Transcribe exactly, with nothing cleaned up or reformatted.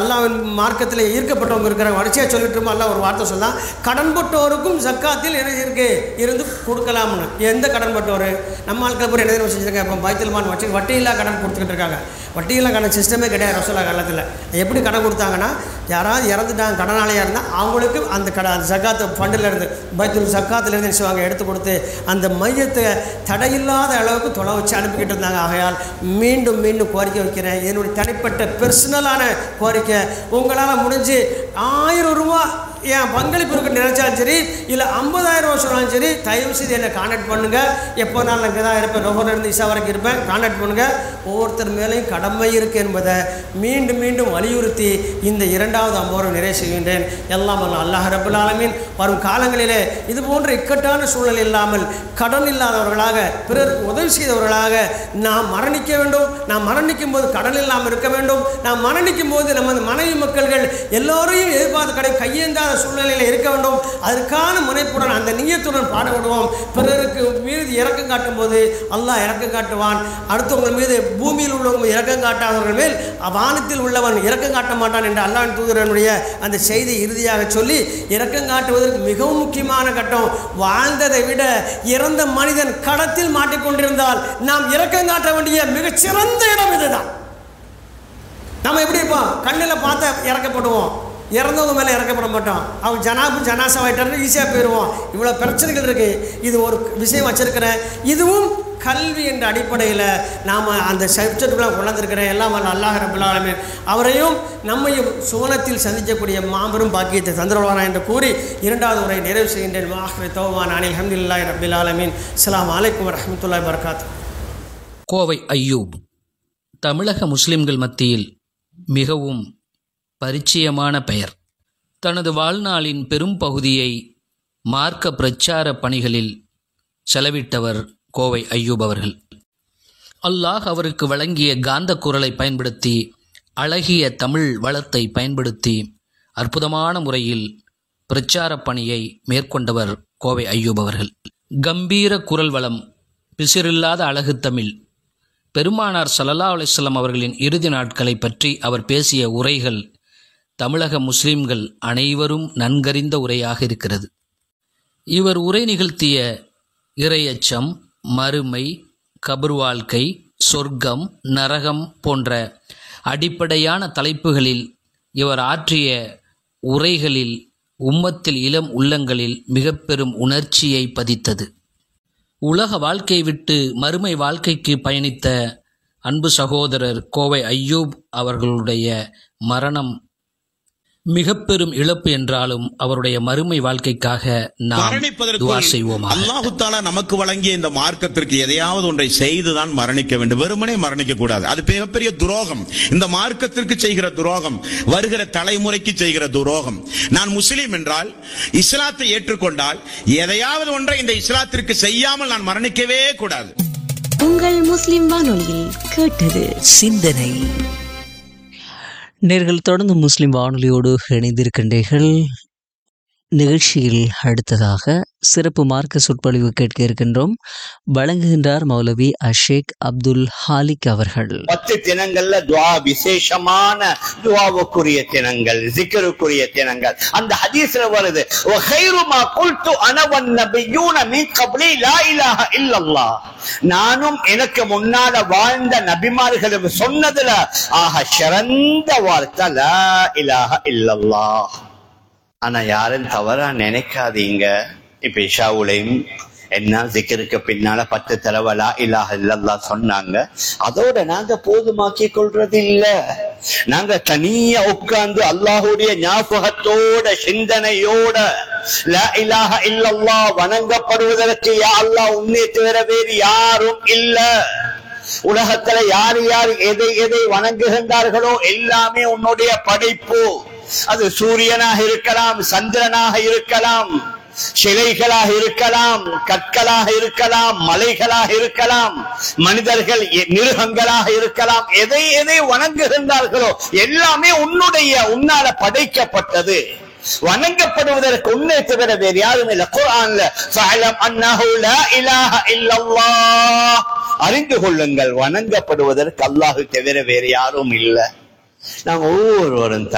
அல்லாஹ்வின் மார்க்கத்தில் ஈர்க்கப்பட்டவங்க இருக்கிறாங்க. வரிசையாக சொல்லிட்டு இருக்கோம். அல்லாஹ் ஒரு வார்த்தை சொல்லலாம், கடன்பட்டோருக்கும் ஜக்காத்தில் என்ன இருக்கு இருந்து கொடுக்கலாம்னு. எந்த கடன்பட்டோர்? நம்ம ஆட்கள் பூரா என்ன தெரியுமா செஞ்சுருக்காங்க? இப்போ பைத்துல் மால் வச்சு வட்டியில்லா கடன் கொடுத்துக்கிட்டு இருக்காங்க. வட்டியில்லா கடன் சிஸ்டமே கிடையாது ரசூலுல்லாஹ் காலத்தில். எப்படி கடன் கொடுத்தாங்கன்னா, யாராவது இறந்துட்டாங்க கடனாளியாக இருந்தால் அவங்களுக்கு அந்த கடன் அந்த ஜக்காத்து ஃபண்டில் இருந்து பைத்துல் ஜக்காத்துலேருந்து என்ன செய்வாங்க எடுத்து கொடுத்து அந்த மையத்தை தடையில்லாத அளவுக்கு தொலை வச்சு அனுப்பிக்கிட்டு இருந்தாங்க. ஆகையால் மீண்டும் மீண்டும் கோரிக்கை வைக்கிறேன், என்னுடைய தனிப்பட்ட பெர்சனலான கோரிக்கை, உங்களால் முடிஞ்சு ஆயிரம் ரூபா என் பங்களிப்பு இருக்கு நினைச்சாலும் சரி, இல்லை ஐம்பதாயிரம் ரூபா சொன்னாலும் சரி, தயவு செய்து என்னை கான்டாக்ட் பண்ணுங்கள். எப்போ நான் இங்கே தான் இருப்பேன், நொகர்லேருந்து இசா வரைக்கும் இருப்பேன். கான்டாக்ட் பண்ணுங்கள். ஒவ்வொருத்தர் மேலேயும் கடமை இருக்குது என்பதை மீண்டும் மீண்டும் வலியுறுத்தி இந்த இரண்டாவது அம்பவரை நிறைவு செய்கின்றேன். எல்லாம் அல்ல அல்லாஹ் ரப்பல் ஆலமீன் வரும் காலங்களிலே இது போன்ற இக்கட்டான சூழல் இல்லாமல் கடன் இல்லாதவர்களாக பிறருக்கு உதவி செய்தவர்களாக நாம் மரணிக்க வேண்டும். நாம் மரணிக்கும் போது கடன் இல்லாமல் இருக்க வேண்டும். நாம் மரணிக்கும் போது நமது மனைவி மக்கள்கள் எல்லோரையும் எதிர்பார்த்து கடை கையேந்தாத சூழ்நிலையில் இருக்க வேண்டும். அதற்கான முனைப்புடன் அந்த நியத்துடன் பாடுபடுவோம். பிறருக்கு மீது இறக்கம் காட்டும் போது அல்லாஹ் இறக்கம் காட்டுவான். அடுத்தவங்க மீது பூமியில் உள்ளவங்க இறக்கம் காட்டாதவர்கள் மேல் வானத்தில் உள்ளவன் இறக்கம் காட்ட மாட்டான் என்று அல்லாஹ்வின் தூதரனுடைய அந்த செய்தி இறுதியாக சொல்லி, இறக்கம் காட்டுவதற்கு மிகவும் முக்கியமான கட்டம், வாழ்ந்ததை விட இறந்த மனிதன் கடத்தில் மாட்டிக்கொண்டிருந்தால் நாம் இறக்கம் காட்ட வேண்டிய மிகச்சிறந்த இடம் இதுதான். நம்ம எப்படி இருப்போம்? கண்ணில் பார்த்த இறக்கப்படுவோம், இறந்தவங்க மேலே இறக்கப்பட மாட்டோம். அவங்க ஜனாபு ஜனாசாவாயிட்டாரு ஈஸியாக போயிடுவோம். இவ்வளோ பிரச்சனைகள் இருக்குது. இது ஒரு விஷயம் வச்சுருக்கிறேன். இதுவும் கல்வி என்ற அடிப்படையில் நாம் அந்த சப்ஜெக்டுலாம் கொண்டிருக்கிறேன். எல்லாம் வல்ல அல்லாஹ் ரப்பல் ஆலமீன் அவரையும் நம்மையும் சுவனத்தில் சந்திக்கக்கூடிய மாபெரும் பாக்கியத்தை தந்துருவானா என்று கூறி இரண்டாவது உரை நிறைவு செய்கின்றேன். ஆஹிரு தௌவானா அனில் ஹம்துலில்லாஹி ரப்பில் ஆலமீன். அஸ்ஸலாமு அலைக்கும் வரஹ்மத்துல்லாஹி வபரகாத்துஹு. கோவை அய்யூப் தமிழக முஸ்லிம்கள் மத்தியில் மிகவும் பரிச்சயமான பெயர். தனது வாழ்நாளின் பெரும் பகுதியை மார்க்க பிரச்சார பணிகளில் செலவிட்டவர் கோவை அய்யூப் அவர்கள். அல்லாஹ் அவருக்கு வழங்கிய காந்த குரலை பயன்படுத்தி, அழகிய தமிழ் வளத்தை பயன்படுத்தி அற்புதமான முறையில் பிரச்சார பணியை மேற்கொண்டவர் கோவை அய்யூப் அவர்கள். கம்பீர குரல் வளம், பிசிறில்லாத அழகு தமிழ், பெருமானார் ஸல்லல்லாஹு அலைஹி வஸல்லம் அவர்களின் இறுதி நாட்களை பற்றி அவர் பேசிய உரைகள் தமிழக முஸ்லிம்கள் அனைவரும் நன்கறிந்த உரையாக இருக்கிறது. இவர் உரை நிகழ்த்திய இறையச்சம், மறுமை, கபர் வாழ்க்கை, சொர்க்கம், நரகம் போன்ற அடிப்படையான தலைப்புகளில் இவர் ஆற்றிய உரைகளில் உம்மத்தில் இளம் உள்ளங்களில் மிக பெரும் உணர்ச்சியை பதித்தது. உலக வாழ்க்கை விட்டு மறுமை வாழ்க்கைக்கு பயணித்த அன்பு சகோதரர் கோவை அய்யூப் அவர்களுடைய மரணம் மிக பெரும் இழப்பு என்றாலும் அவருடைய மறுமை வாழ்க்கைக்காக நாம் துஆ செய்வோம். அல்லாஹ் தஆலா நமக்கு வழங்கிய இந்த மார்க்கத்திற்கு எதையாவது ஒன்றை செய்துதான் மரணிக்க வேண்டும். வெறுமனே மரணிக்க கூடாது. அது மிகப்பெரிய துரோகம். இந்த மார்க்கத்திற்கு செய்கிற துரோகம், வருகிற தலைமுறைக்கு செய்கிற துரோகம். நான் முஸ்லீம் என்றால், இஸ்லாத்தை ஏற்றுக்கொண்டால் எதையாவது ஒன்றை இந்த இஸ்லாத்திற்கு செய்யாமல் நான் மரணிக்கவே கூடாது. உங்கள் முஸ்லிம் வானொலியில் கேட்டது சிந்தனை. நேர்கள் தொடர்ந்து முஸ்லிம் வானொலியோடு இணைந்திருக்கின்றீர்கள். நிகழ்ச்சியில் அடுத்ததாக சிறப்பு மார்க்க சொற்பொழிவு கேட்க இருக்கின்றோம். வழங்குகின்றார் மௌலவி அஷேக் அப்துல் ஹாலிக் அவர்கள். பத்து தினங்கள்ல துஆ விசேஷமான துஆவுக்குரிய தினங்கள், ஜிக்ருக்குரிய தினங்கள். அந்த ஹதீஸ்ல வருது, வகைரு மா குல்து அன வன் நபியூன மின் கப்லி லா இலாஹ இல்லல்லாஹ். நானும் எனக்கு முன்னால வாழ்ந்த நபிமார்களும் சொன்னதுல ஆக சிறந்த வார்த்தை லா இலாஹ இல்லல்லாஹ். ஆனா யாரும் தவறா நினைக்காதீங்க. இப்ப இஷாவுலையும் என்ன ஜிக்ருக்கு பின்னால பத்து தடவை லா இலாஹ இல்லல்லாஹ் சொன்னாங்க. அதோட நாங்க போதுமாக்கி கொள்றது இல்ல. நாங்க தனியா உட்கார்ந்து அல்லாஹுடைய ஞாபகத்தோட சிந்தனையோட லா இலாஹ இல்லல்லாஹ் வணங்கப்படுவதற்கு யா அல்லாஹ் உன்னை தவிர வேறு யாரும் இல்ல. உலகத்துல யார் யார் எதை எதை வணங்குகின்றார்களோ எல்லாமே உன்னுடைய படைப்பு. அது சூரியனாக இருக்கலாம், சந்திரனாக இருக்கலாம், சிலைகளாக இருக்கலாம், கற்களாக இருக்கலாம், மலைகளாக இருக்கலாம், மனிதர்கள், மிருகங்களாக இருக்கலாம். எதை எதை வணங்குகின்றார்களோ எல்லாமே உன்னுடைய உன்னால படைக்கப்பட்டது. வணங்கப்படுவதற்கு உன்னை தவிர வேறு யாரும் இல்லை. குர்ஆன்ல ஃபஅலம் அன்னஹு லா இலாஹ இல்லல்லாஹ், அறிந்து கொள்ளுங்கள் வணங்கப்படுவதற்கு அல்லாஹ் தவிர வேறு யாரும் இல்லை. நாம் ஒவ்வொருவரும்